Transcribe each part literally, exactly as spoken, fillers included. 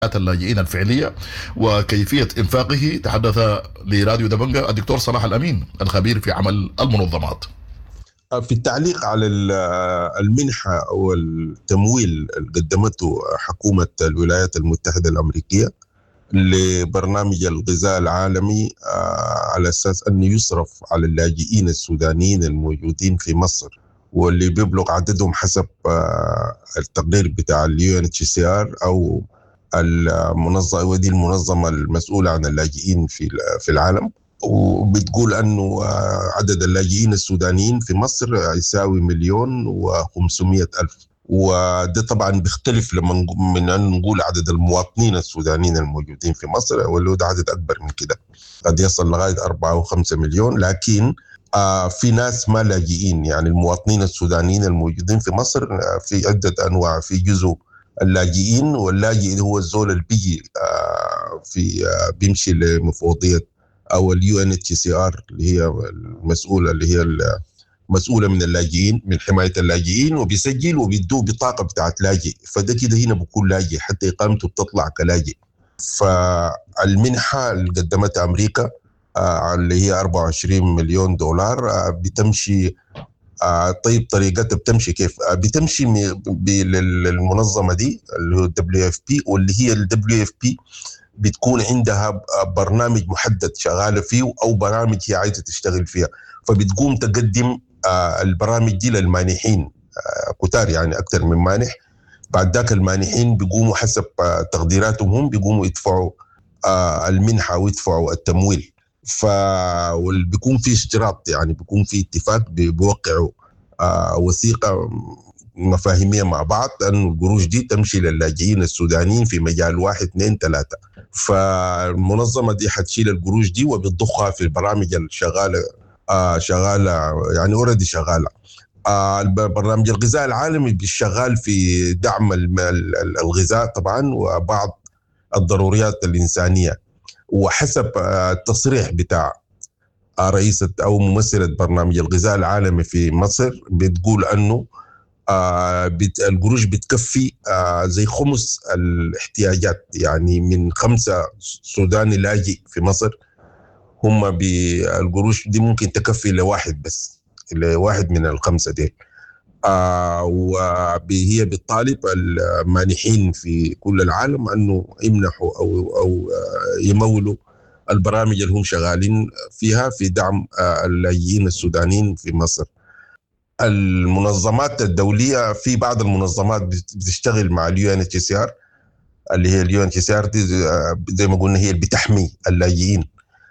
اللاجئين الفعلية وكيفية إنفاقه. تحدث لراديو دبنجة الدكتور صلاح الأمين الخبير في عمل المنظمات. في التعليق على المنحة أو التمويل اللي قدمته حكومة الولايات المتحدة الأمريكية لبرنامج الغذاء العالمي على أساس أنه يصرف على اللاجئين السودانيين الموجودين في مصر، واللي بيبلغ عددهم حسب التقرير بتاع اليو ان اتش سي ار أو المنظمة، ودي المنظمة المسؤولة عن اللاجئين في في العالم. وبتقول أنه عدد اللاجئين السودانيين في مصر يساوي مليون وخمسمائة ألف، وده طبعا بيختلف لما من أن نقول عدد المواطنين السودانيين الموجودين في مصر، واللي ده عدد أكبر من كده، قد يصل لغاية أربعة وخمسة مليون. لكن آه في ناس ما لاجئين، يعني المواطنين السودانيين الموجودين في مصر في عدة أنواع. في جزء اللاجئين، واللاجئ هو الزول اللي بيجي آه في آه بيمشي لمفوضية أو اليو ان اتش سي ار اللي هي المسؤولة اللي هي مسؤولة من اللاجئين، من حماية اللاجئين، وبيسجل وبيدوه بطاقة بتاعت لاجئ، فده كده هنا بكون لاجئ، حتى إقامته بتطلع كلاجئ. فالمنحة اللي قدمتها أمريكا آه اللي هي أربعة وعشرين مليون دولار آه بتمشي آه طيب طريقتها بتمشي كيف؟ آه بتمشي للمنظمة دي اللي هو دبليو اف بي، واللي هي الدبليو اف بي بتكون عندها برنامج محدد شغالة فيه أو برامج هي عايزة تشتغل فيها، فبتقوم تقدم آه البرامج دي للمانحين آه كتار، يعني أكثر من مانح. بعد ذاك المانحين بيقوموا حسب آه تقديراتهم هم بيقوموا يدفعوا آه المنحة ويدفعوا التمويل. فبيكون في اشتراط، يعني بيكون في اتفاق بيوقعوا آه وثيقة مفاهيمية مع بعض أن القروش دي تمشي للاجئين السودانيين في مجال واحد اثنين ثلاثة. فالمنظمة دي حتشيل القروش دي وبتضخها في البرامج الشغالة آه شغالة يعني أوريدي شغالة. آه برنامج الغذاء العالمي بالشغال في دعم الغذاء طبعا وبعض الضروريات الإنسانية. وحسب آه التصريح بتاع آه رئيسة أو ممثلة برنامج الغذاء العالمي في مصر بتقول أنه آه بت القروش بتكفي آه زي خمس الاحتياجات، يعني من خمسة سوداني لاجئ في مصر هم بالقروش دي ممكن تكفي لواحد بس، لواحد من الخمسة دي. آه وهي بتطالب المانحين في كل العالم أنه يمنحوا أو, أو آه يمولوا البرامج اللي هم شغالين فيها في دعم آه اللاجئين السودانيين في مصر. المنظمات الدولية، في بعض المنظمات بتشتغل مع اليو ان اتش سي ار اللي هي اليو ان اتش سي ار دي زي ما قلنا هي اللي بتحمي اللاجئين.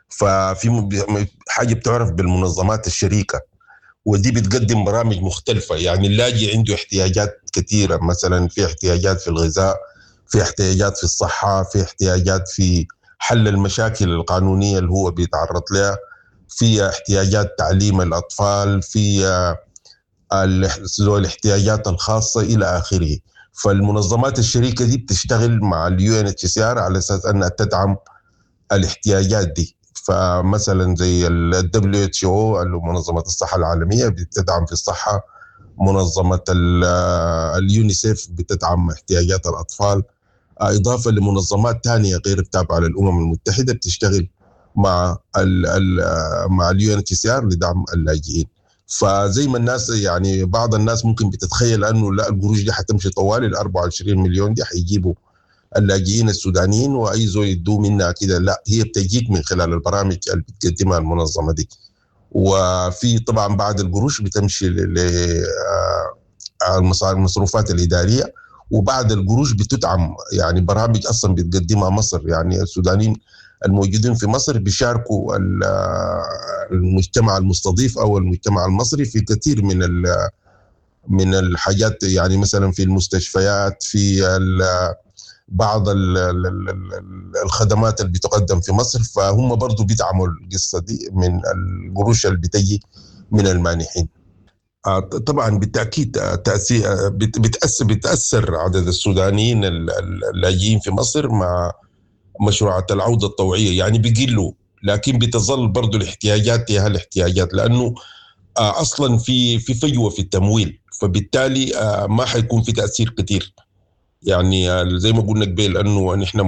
ففي حاجة بتعرف بالمنظمات الشريكة، ودي بتقدم برامج مختلفة. يعني اللاجئ عنده احتياجات كثيرة، مثلا في احتياجات في الغذاء، في احتياجات في الصحة، في احتياجات في حل المشاكل القانونية اللي هو بيتعرض لها، في احتياجات تعليم الأطفال، في الاحتياجات الخاصة إلى آخره. فالمنظمات الشريكة دي بتشتغل مع اليو ان اتش سي ار على أساس أنها تدعم الاحتياجات دي. فمثلا زي ال دبليو اتش او اللي منظمة الصحة العالمية بتدعم في الصحة، منظمة اليونيسيف بتدعم احتياجات الأطفال، إضافة لمنظمات تانية غير تابعة للأمم المتحدة بتشتغل مع ال ال مع اليو ان اتش سي ار لدعم اللاجئين. فزي ما الناس يعني بعض الناس ممكن بتتخيل أنه لا القروش دي حتمشي طوال ال أربعة وعشرين مليون دي حيجيبوا اللاجئين السودانيين وأي زول يدوا منها كده، لا هي بتجيك من خلال البرامج اللي بتقدمها المنظمة دي. وفي طبعا بعض القروش بتمشي للمصروفات الإدارية، وبعض القروش بتدعم يعني برامج أصلا بتقدمها مصر. يعني السودانيين الموجودين في مصر بيشاركوا المجتمع المستضيف أو المجتمع المصري في كثير من من الحاجات، يعني مثلا في المستشفيات، في بعض الخدمات اللي بتقدم في مصر، فهم برضو بيدعموا القصة دي من القروش اللي بتجي من المانحين. طبعا بالتأكيد تأثير بتأثر بتأثر عدد السودانيين اللاجئين في مصر مع مشروعات العودة الطوعية، يعني بيقلوا، لكن بتظل برضو الاحتياجات هي الاحتياجات، لأنه أصلا في في فجوة في التمويل، فبالتالي ما حيكون في تأثير كتير. يعني زي ما قلنا قبل أنه نحن